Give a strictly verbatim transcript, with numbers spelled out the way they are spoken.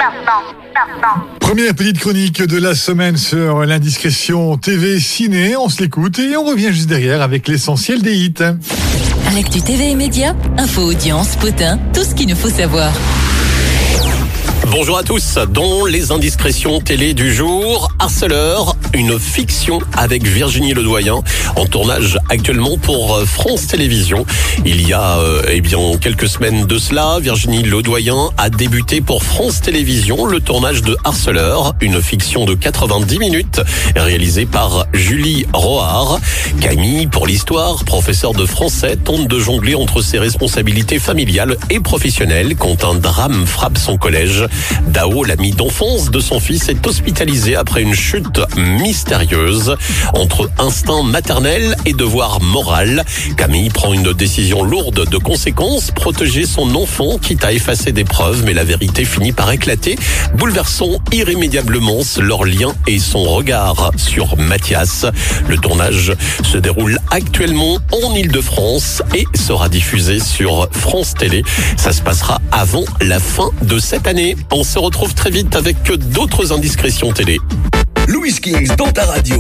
Première petite chronique de la semaine sur l'indiscrétion T V ciné. On se l'écoute et on revient juste derrière avec l'essentiel des hits. L'actu T V et médias, info, audience, potin, tout ce qu'il nous faut savoir. Bonjour à tous, dont les indiscrétions télé du jour. Harceleur, une fiction avec Virginie Ledoyen, en tournage actuellement pour France Télévisions. Il y a euh, eh bien quelques semaines de cela, Virginie Ledoyen a débuté pour France Télévisions le tournage de Harceleur, une fiction de quatre-vingt-dix minutes réalisée par Julie Rohard. Camille, pour l'histoire, professeur de français, tente de jongler entre ses responsabilités familiales et professionnelles quand un drame frappe son collège. Dao, l'ami d'enfance de son fils, est hospitalisé après une chute mystérieuse. Entre instinct maternel et devoir moral, Camille prend une décision lourde de conséquences, protéger son enfant, quitte à effacer des preuves, mais la vérité finit par éclater, bouleversant irrémédiablement leur lien et son regard sur Mathias. Le tournage se déroule actuellement en Île-de-France et sera diffusé sur France Télé. Ça se passera avant la fin de cette année. On se retrouve très vite avec d'autres indiscrétions télé. Louis Kings dans ta radio.